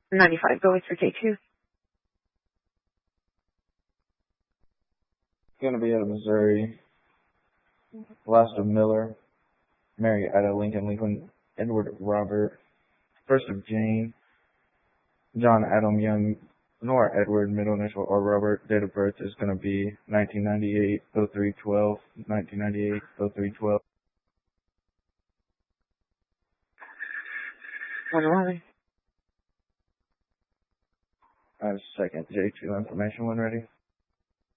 95, go with your K2. Going to be out of Missouri. Last of Miller, Mary Ida Lincoln, Edward Robert, first of Jane, John Adam Young, Nora Edward, middle initial or Robert. Date of birth is going to be 1998, 0312, 1998, 0312. 111. I have second J2 information when ready.